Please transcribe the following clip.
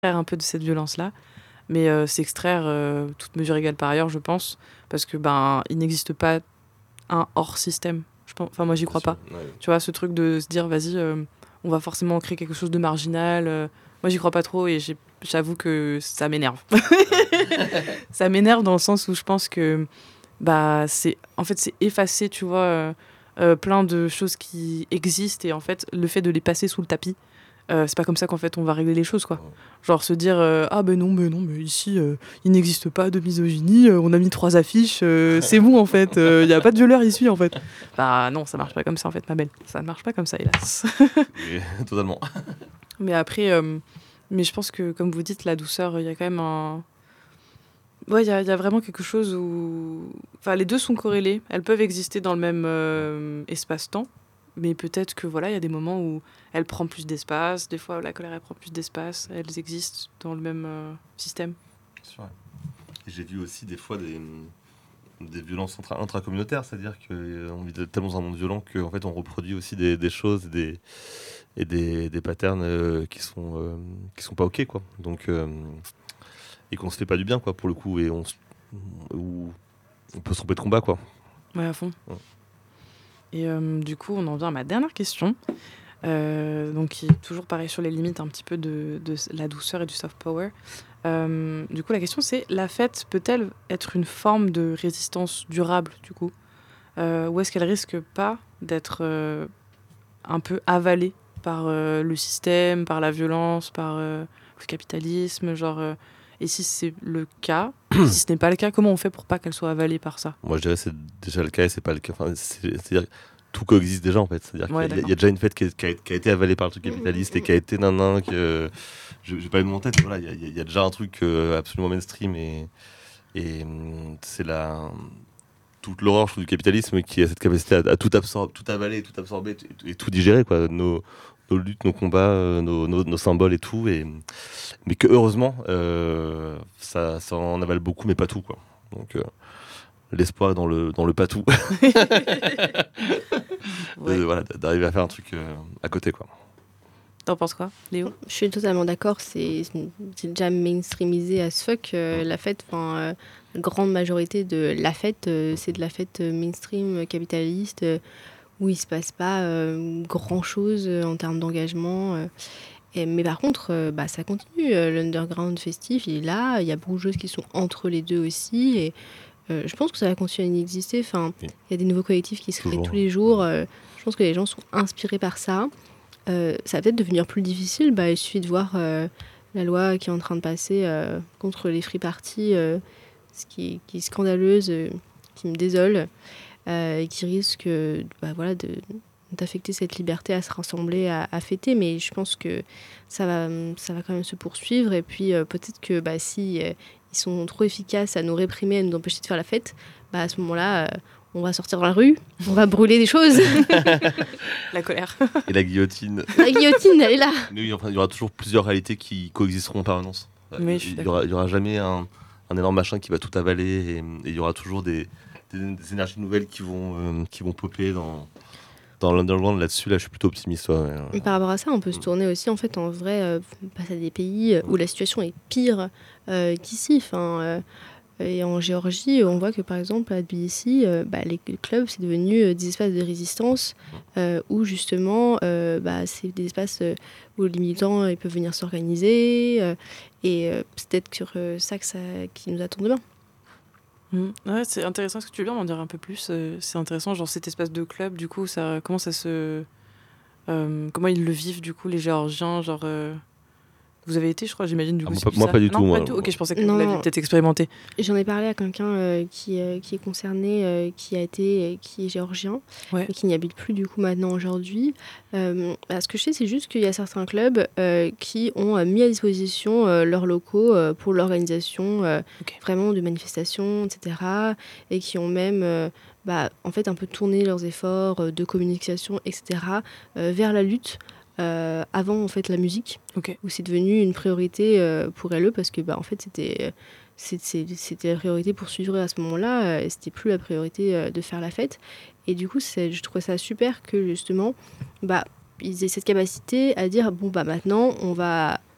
un peu de cette violence-là, mais s'extraire toute mesure égale par ailleurs, je pense, parce que il n'existe pas un hors système. Enfin, moi, j'y crois pas. Ouais. Tu vois, ce truc de se dire, vas-y, on va forcément créer quelque chose de marginal. Moi, j'y crois pas trop et j'avoue que ça m'énerve. Ça m'énerve dans le sens où je pense que c'est effacer, tu vois, plein de choses qui existent et en fait, le fait de les passer sous le tapis, c'est pas comme ça qu'en fait on va régler les choses, quoi. Genre se dire ah non, mais ici il n'existe pas de misogynie, on a mis 3 affiches, c'est bon en fait, il y a pas de violeur ici en fait. Non, ça marche pas comme ça en fait, ma belle. Ça ne marche pas comme ça, hélas. Totalement. Mais après, mais je pense que comme vous dites, la douceur, il y a quand même un... Ouais, il y a vraiment quelque chose où... Enfin, les deux sont corrélés. Elles peuvent exister dans le même espace-temps. Mais peut-être que voilà, il y a des moments où elle prend plus d'espace. Des fois, la colère, elle prend plus d'espace. Elles existent dans le même système. C'est sûr. Et j'ai vu aussi des fois des violences intracommunautaires. C'est-à-dire qu'on vit tellement dans un monde violent qu'en fait, on reproduit aussi des choses et des patterns qui sont pas OK, quoi. Donc... et qu'on se fait pas du bien, quoi, pour le coup, et on peut se tromper de combat, quoi. Ouais, à fond. Ouais. Et du coup, on en vient à ma dernière question, donc qui est toujours pareil sur les limites un petit peu de la douceur et du soft power. Du coup, la question c'est, la fête peut-elle être une forme de résistance durable, du coup, ou est-ce qu'elle risque pas d'être un peu avalée par le système, par la violence, par le capitalisme, genre... et si c'est le cas, si ce n'est pas le cas, comment on fait pour pas qu'elle soit avalée par ça ? Moi, je dirais que c'est déjà le cas et c'est pas le cas. Enfin, c'est-à-dire tout coexiste déjà, en fait. C'est-à-dire Ouais, qu'il y a déjà une fête qui a été avalée par le truc capitaliste et qui a été je vais pas le monter, mais voilà, il y a déjà un truc absolument mainstream et c'est toute l'horreur, je trouve, du capitalisme qui a cette capacité à tout absorber, tout avaler, tout absorber et tout digérer, quoi. Nos luttes, nos combats, nos symboles et tout. Mais que heureusement, ça en avale beaucoup, mais pas tout, quoi. Donc l'espoir est dans le pas tout. Ouais. Voilà, d'arriver à faire un truc à côté, quoi. T'en penses quoi, Léo ? Je suis totalement d'accord, c'est déjà mainstreamisé as fuck. La fête, la grande majorité de la fête, c'est de la fête mainstream capitaliste où il se passe pas grand-chose en termes d'engagement. Mais par contre, ça continue. L'underground festif, il est là. Il y a beaucoup de choses qui sont entre les deux aussi. Et je pense que ça va continuer à exister. Enfin, il y a des nouveaux collectifs qui se créent tous les jours. Je pense que les gens sont inspirés par ça. Ça va peut-être devenir plus difficile. Il suffit de voir la loi qui est en train de passer contre les free parties, ce qui est scandaleuse, qui me désole, et qui risque d'affecter cette liberté à se rassembler, à fêter. Mais je pense que ça va quand même se poursuivre. Et puis peut-être que si ils sont trop efficaces à nous réprimer, à nous empêcher de faire la fête, à ce moment-là... on va sortir dans la rue, on va brûler des choses. La colère. Et la guillotine. La guillotine, elle est là. Mais oui, enfin, il y aura toujours plusieurs réalités qui coexisteront en permanence. Mais Il y aura jamais un énorme machin qui va tout avaler et il y aura toujours des énergies nouvelles qui vont popper dans l'underground. Là-dessus, je suis plutôt optimiste. Ouais. Par rapport à ça, on peut se tourner aussi en vrai passer à des pays où la situation est pire qu'ici. Et en Géorgie, on voit que par exemple à Tbilissi, les clubs, c'est devenu des espaces de résistance où justement, c'est des espaces où les militants ils peuvent venir s'organiser. Et c'est peut-être sur ça qui nous attend demain. Ouais, c'est intéressant ce que tu veux dire, on en dirait un peu plus. C'est intéressant, genre cet espace de club, du coup, comment ils le vivent, du coup, les Géorgiens, genre... Vous avez été, je crois, j'imagine, du coup. Moi, pas du tout. Pas du tout. Ok, je pensais que vous l'aviez peut-être expérimenté. J'en ai parlé à quelqu'un qui est concerné, qui est géorgien, mais qui n'y habite plus du coup maintenant aujourd'hui. Ce que je sais, c'est juste qu'il y a certains clubs qui ont mis à disposition leurs locaux pour l'organisation vraiment de manifestations, etc. Et qui ont même en fait un peu tourné leurs efforts de communication, etc. Vers la lutte. Avant en fait la musique, où c'est devenu une priorité pour elle, parce que en fait c'était la priorité pour suivre à ce moment-là, et c'était plus la priorité de faire la fête. Et du coup je trouvais ça super que justement ils aient cette capacité à dire maintenant on va